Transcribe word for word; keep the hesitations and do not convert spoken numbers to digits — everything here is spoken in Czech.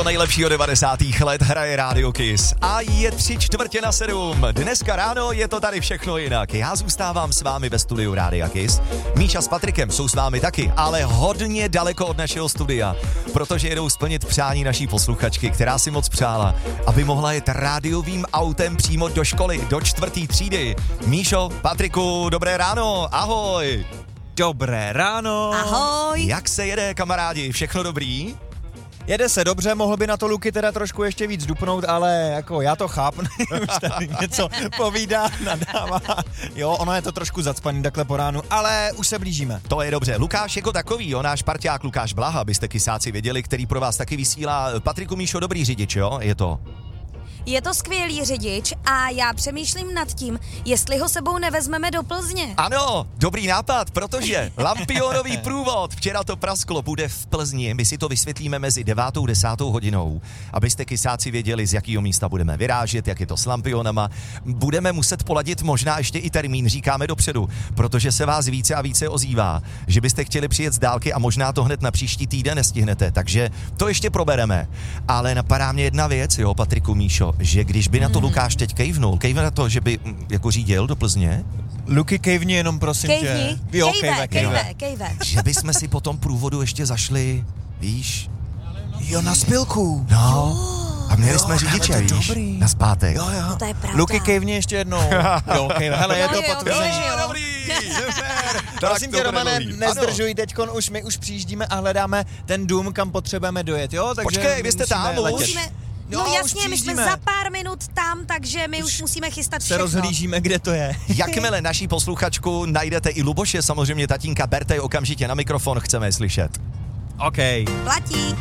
To nejlepší od devadesátých let hraje Radio Kiss. A je tři čtvrtě na sedm. Dneska ráno je to tady všechno jinak. Já zůstávám s vámi ve studiu Rádia Kiss. Míša s Patrikem jsou s vámi taky, ale hodně daleko od našeho studia, protože jedou splnit přání naší posluchačky, která si moc přála, aby mohla jet rádiovým autem přímo do školy, do čtvrtý třídy. Míšo, Patriku, dobré ráno, ahoj. Dobré ráno. Ahoj. Jak se jede, kamarádi, všechno dobrý? Jede se dobře, mohl by na to Luky teda trošku ještě víc dupnout, ale jako já to chápu, už tady něco povídá, nadává. Jo, ono je to trošku zacpaný takhle po ránu, ale už se blížíme. To je dobře. Lukáš jako takový, jo, náš parťák Lukáš Blaha, abyste kysáci věděli, který pro vás taky vysílá. Patriku, Míšo, dobrý řidič, jo, je to? Je to skvělý řidič a já přemýšlím nad tím, jestli ho sebou nevezmeme do Plzně. Ano, dobrý nápad, protože lampionový průvod, včera to prasklo, bude v Plzni, my si to vysvětlíme mezi devátou a desátou hodinou, abyste kysáci věděli, z jakého místa budeme vyrážet, jak je to s lampionama. Budeme muset poladit možná ještě i termín, říkáme dopředu, protože se vás více a více ozývá, že byste chtěli přijet z dálky a možná to hned na příští týden nestihnete, takže to ještě probereme. Ale napadá mě jedna věc, jo, Patriku, Míšo, že když by na to Lukáš teď kejvnul, kejve na to, že by m, jako řídil do Plzně? Luky, kejvni jenom, prosím Kejvni, tě. Jo, kejve, kejve, kejve. Že bychom si po tom průvodu ještě zašli, víš? Jo, na spilku. No. A měli Jo, jsme řidiče, ale to víš? dobrý. Na zpátek. Jo, jo. No to je pravda. Luky, kejvni ještě jednou. Jo, kejve. Hele, je No to jo, potvrzení. jo, jo. dobrý, super. Prosím tě, Romane, nezdržuj, teďkon už my už přijíždíme a hledáme ten dům, kam potřebujeme dojet, jo? Takže Počkej, vy jste musíme tam už? letět. Musíme, Jo, no už jasně, my jsme přijíždíme. za pár minut tam, takže my už, už musíme chystat Se všechno. rozhlížíme, kde to je. Jakmile naší posluchačku najdete i Luboše, samozřejmě tatínka, berte ji okamžitě na mikrofon, chceme je slyšet. OK. Platí.